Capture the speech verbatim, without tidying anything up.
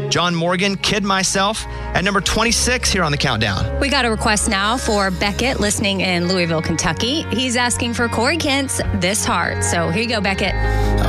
John Morgan, Kid Myself, at number twenty-six here on the countdown. We got a request now for Beckett, listening in Louisville, Kentucky. He's asking for Corey Kent's This Heart. So here you go, Beckett.